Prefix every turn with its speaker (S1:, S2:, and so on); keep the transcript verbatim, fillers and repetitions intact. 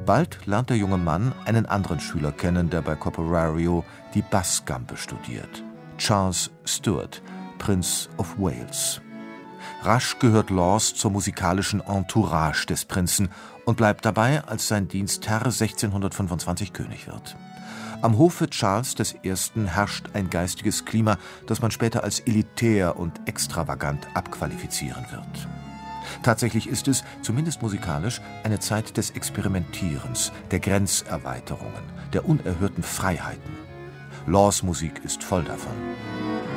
S1: Bald lernt der junge Mann einen anderen Schüler kennen, der bei Caporaro die Bassgambe studiert: Charles Stuart, Prinz of Wales. Rasch gehört Laws zur musikalischen Entourage des Prinzen und bleibt dabei, als sein Dienstherr sechzehnhundertfünfundzwanzig König wird. Am Hofe Charles I. herrscht ein geistiges Klima, das man später als elitär und extravagant abqualifizieren wird. Tatsächlich ist es, zumindest musikalisch, eine Zeit des Experimentierens, der Grenzerweiterungen, der unerhörten Freiheiten. Laws Musik ist voll davon.